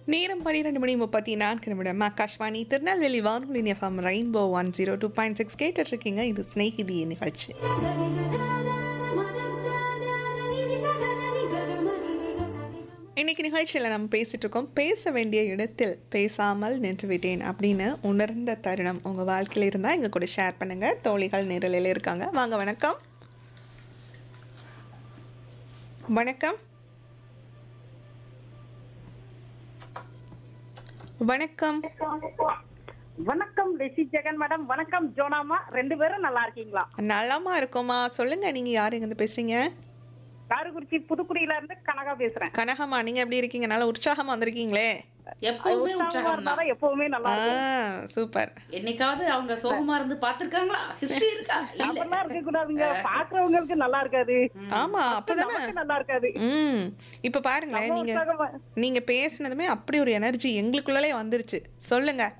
நேரம் 12:34 ஆகாஷ்வாணி திருநெல்வேலி வானொலி FM rainbow 102.6 கேட்டுட்டு இருக்கீங்க. இது ஸ்நேகிதி நிகழ்ச்சி. இன்னைக்கு நிகழ்ச்சியில் நம்ம பேசிட்டு இருக்கோம். பேச வேண்டிய இடத்தில் பேசாமல் நின்று விட்டேன் அப்படின்னு உணர்ந்த தருணம் உங்கள் வாழ்க்கையில் இருந்தால் எங்கள் கூட ஷேர் பண்ணுங்க. தோழிகள் நேரலையில் இருக்காங்க. வாங்க. வணக்கம். வணக்கம். வணக்கம். வணக்கம் ரிஷி ஜெகன் மேடம். வணக்கம் ஜோனாமா. ரெண்டு பேரும் நல்லா இருக்கீங்களா? நலமா இருக்கோமா? சொல்லுங்க, நீங்க யாரு எங்க இருந்து பேசுறீங்க? காரைக்குறிச்சி புதுக்குடியில இருந்து கனகா பேசுறேன். கனகமா, நீங்க எப்படி இருக்கீங்க? நல்லா உற்சாகமா வந்திருக்கீங்களே. எப்பவுமே உற்சாகம் தான். எப்பவுமே நல்லா இருக்கும். சூப்பர். என்னைக்காவது அவங்க சோகமா இருந்து பாத்துருக்காங்களா? ஹிஸ்டரி இருக்கா? அப்படிலாம் இருக்க கூடாதுங்க. பாக்குறவங்களுக்கு நல்லா இருக்காது. ஆமா, அப்பதானே நமக்கு நல்லா இருக்காது. இப்ப பாருங்களேன், நம்ம நீங்க உற்சாகமா நீங்க பேசினதுமே அப்படி ஒரு எனர்ஜி எங்களுக்குள்ளே வந்துருச்சு. சொல்லுங்க,